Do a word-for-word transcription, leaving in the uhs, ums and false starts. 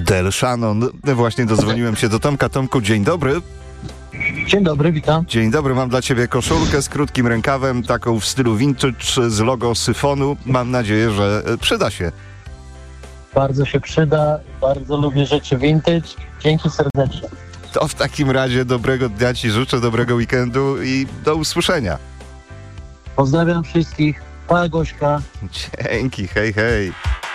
Del Shannon. Właśnie dodzwoniłem się do Tomka. Tomku, dzień dobry. Dzień dobry, witam. Dzień dobry, mam dla ciebie koszulkę z krótkim rękawem, taką w stylu vintage z logo Syfonu. Mam nadzieję, że przyda się. Bardzo się przyda, bardzo lubię rzeczy vintage. Dzięki serdecznie. To w takim razie dobrego dnia ci życzę, dobrego weekendu i do usłyszenia. Pozdrawiam wszystkich. Pa, Gośka. Dzięki, hej, hej.